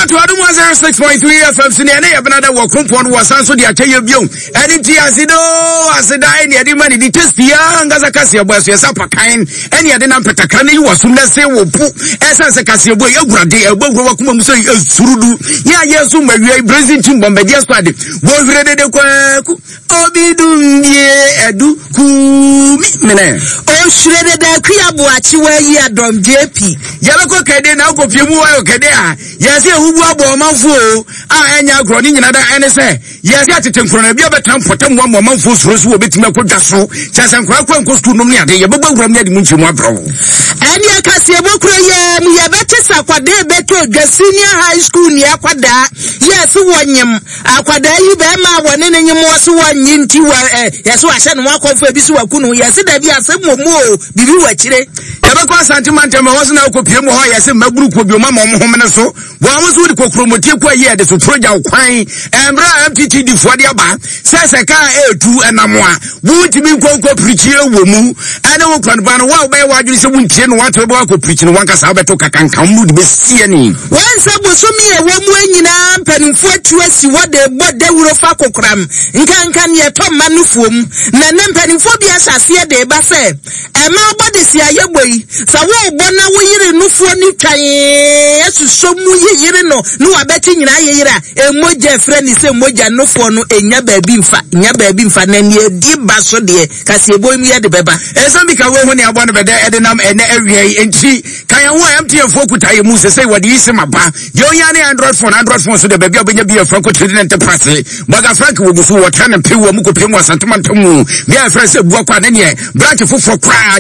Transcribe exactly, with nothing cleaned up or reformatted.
to Adam one oh six point three F M Sine na yebna wo kompon wo sanso de akyeye biom eni ti asido asida eni ade mani di test ya ngaza kase ebo so yesa pakan eni ade na petakra ne wo sum na se wo pu esanse kase ebo ye gurade egbogro wakuma mu so surudu ya yesu mawie brazil team bombe dia squad wo hire de kwaku obidumie edu ku mene o shire de kuabo achi wa yi adom J P yabeko kede na ko piemu wa kede a yesi ehubu abo manfo a enya agro ni nyina da ene se yesi atetenkro na bia betam potam wa manfo suro so obetimi akodwa so chese nkwa kwa nkostu num ni ade yebegba guram ni ade mu nchimu abro eni akase ebokro ye mu yebeti sakwade beto senior high school ni akwada yesi wonyem akwada yi be ma wone ne nyim wo so wonyi nti wa yesi wa hye no akonfo ebi so wakunu yesi da bi asem o bibi wa kire yabeko asantiment ma woso na okopie mu ho yesi maguru ko bi ma ma mo homene so wo amuso di kokromotie ko ayi ade so troja kwan embra M T T D fo de aba sese ka etu enamoa wo timi nkonko preachie wo mu ene wo kwan ba no wa ba wa adwiri se wo ntie no wa to ba ko preach no wanka sa beto kakanka mu de besie ni wansa bosumi e wo mu anyina mpanimfo atu asi wo de bode wuro fa kokram nka nka ne to manufuom na ne mpanimfo bi asase de ba se e ma bode si ayeboyi sa wo bo na wo yire nufuo ni twan yesu so mu yire no no wa beti nyina yire a emoja frɛ ni se emoja nufuo no enya baabi mfa enya baabi mfa na ne di ba so de kase eboyi mu ye de beba esa bi ka wo hu ne abo no bede edenam ene awie enti kan ya wo M T N fo kutaye mu se sei wadi ise maba ye onya ne Android phone Android phone so de baabi obenya bi afra ko trading enterprise baga frank wo gusu wo tane pe wo mu ko pe mu asantuma ntamu bi afra se buakwa ne ne branch foforo kwa